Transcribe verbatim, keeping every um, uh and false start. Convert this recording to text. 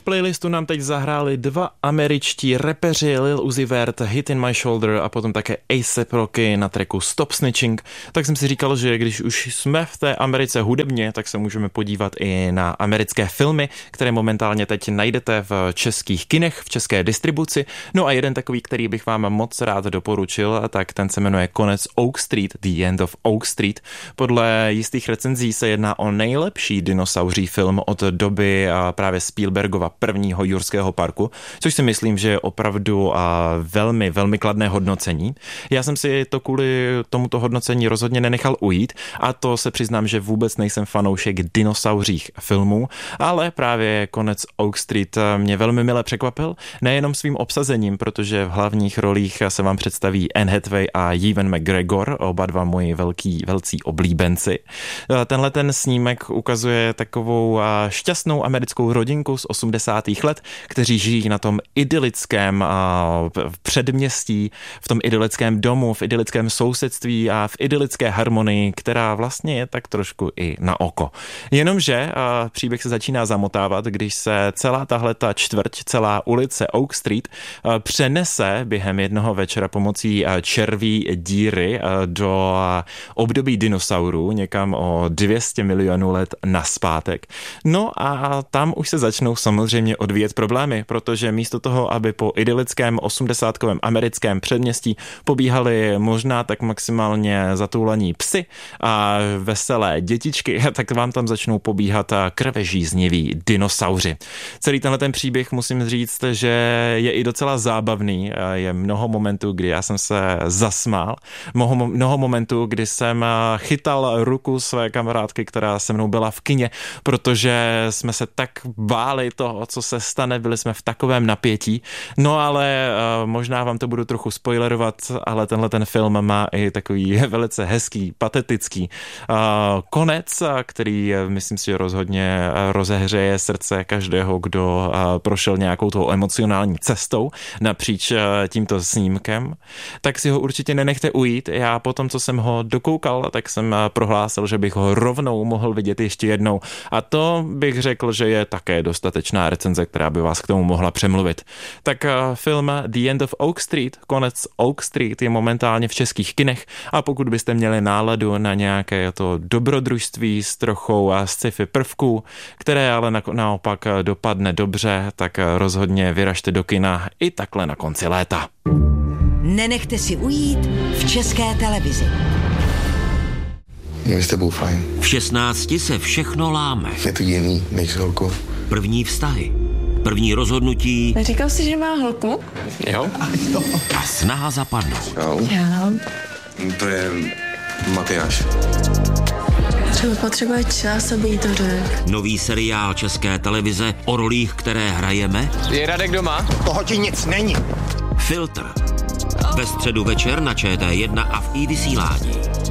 playlistu nám teď zahráli dva američtí repeři Lil Uzi Vert, Hit in My Shoulder a potom také A$ep Rocky na tracku Stop Snitching. Tak jsem si říkal, že když už jsme v té Americe hudebně, tak se můžeme podívat i na americké filmy, které momentálně teď najdete v českých kinech, v české distribuci. No a jeden takový, který bych vám moc rád doporučil, tak ten se jmenuje Konec Oak Street, The End of Oak Street. Podle jistých recenzí se jedná o nejlepší dinosauří film od doby právě Spielbergova prvního Jurského parku, což si myslím, že je opravdu velmi, velmi kladné hodnocení. Já jsem si to kvůli tomuto hodnocení rozhodně nenechal ujít a to se přiznám, že vůbec nejsem fanoušek dinosauřích filmů, ale právě Konec Oak Street mě velmi mile překvapil, nejenom svým obsazením, protože v hlavních rolích se vám představí Anne Hathaway a Ewan McGregor, oba dva moji velký, velcí oblíbenci. Tenhle ten snímek ukazuje takovou šťastnou americkou rodinku z osmdesátých let, kteří žijí na tom idylickém předměstí, v tom idylickém domu, v idylickém sousedství a v idylické harmonii, která vlastně je tak trošku i na oko. Jenomže příběh se začíná zamotávat, když se celá tahleta čtvrť, celá ulice Oak Street přenese během jednoho večera pomocí červí díry do období dinosaurů, někam o dvě stě milionů let nazpátek. No a tam už se začnou samozřejmě odvíjet problémy, protože místo toho, aby po idylickém osmdesátkovém americkém předměstí pobíhali možná tak maximálně zatoulaní psy a veselé dětičky, tak vám tam začnou pobíhat krvežízniví dinosauři. Celý tenhle ten příběh musím říct, že je i docela zábavný. Je mnoho momentů, kdy já jsem se zasmál. Mnoho, mnoho momentů, kdy jsem chytal ruku své kamarádky, která se mnou byla v kině, protože jsme se tak báli toho, co se stane, byli jsme v takovém napětí. No ale uh, možná vám to budu trochu spoilerovat, ale tenhle ten film má i takový velice hezký, patetický uh, konec, který myslím si, že rozhodně rozehřeje srdce každého, kdo uh, prošel nějakou tou emocionální cestou napříč uh, tímto snímkem. Tak si ho určitě nenechte ujít. Já potom, co jsem ho dokoukal, tak jsem uh, prohlásil, že bych ho rovnou mohl vidět ještě jednou. A to bych řekl, že je také dostatečná recenze, která by vás k tomu mohla přemluvit. Tak uh, film The End of Oak Street, Konec Oak Street, je momentálně v českých kinech a pokud byste měli náladu na nějaké to dobrodružství s trochou sci-fi prvků, které ale na, naopak dopadne dobře, tak rozhodně vyražte do kina i takhle na konci léta. Nenechte si ujít v České televizi. Je s tebou fajn. V šestnácti se všechno láme. Je to jiný než s holkou. První vztahy. První rozhodnutí. Neříkal jsi, že má holku? Jo. A snaha zapadnout. Jo. Já. To je Matyáš. Třeba potřebuje čas, aby jí to řekl. Nový seriál České televize o rolích, které hrajeme. Je Radek doma? Toho ti nic není. Filtr. Ve středu večer na Č T jedna a v iVysílání.